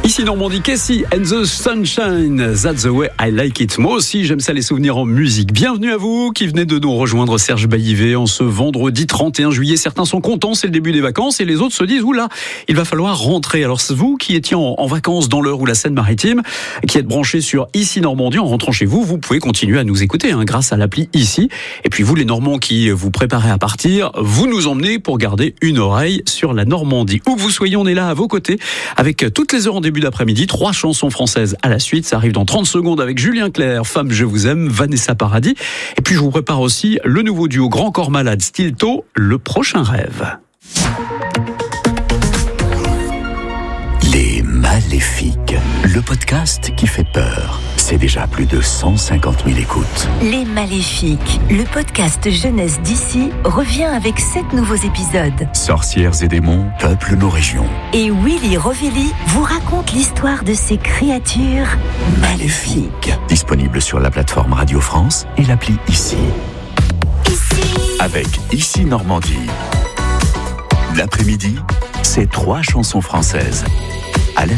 Ici Normandie, Cassie and the Sunshine, that's the way I like it. Moi aussi, j'aime ça les souvenirs en musique. Bienvenue à vous qui venez de nous rejoindre, Serge Baillivet, en ce vendredi 31 juillet. Certains sont contents, c'est le début des vacances, et les autres se disent, oula, il va falloir rentrer. Alors vous qui étiez en vacances dans l'Eure ou la Seine-Maritime, qui êtes branchés sur Ici Normandie, en rentrant chez vous, vous pouvez continuer à nous écouter grâce à l'appli Ici. Et puis vous les Normands qui vous préparez à partir, vous nous emmenez pour garder une oreille sur la Normandie. Où que vous soyez, on est là à vos côtés, avec toutes les heures en début d'après-midi, 3 chansons françaises à la suite. Ça arrive dans 30 secondes avec Julien Clerc, Femme je vous aime, Vanessa Paradis. Et puis je vous prépare aussi le nouveau duo Grand Corps Malade, Stilto, Le Prochain Rêve. Les Maléfiques, le podcast qui fait peur. C'est déjà plus de 150 000 écoutes. Les Maléfiques, le podcast jeunesse d'ici, revient avec 7 nouveaux épisodes. Sorcières et démons peuplent nos régions. Et Willy Rovelli vous raconte l'histoire de ces créatures maléfiques. Disponible sur la plateforme Radio France et l'appli Ici. Avec Ici Normandie. L'après-midi, c'est 3 chansons françaises.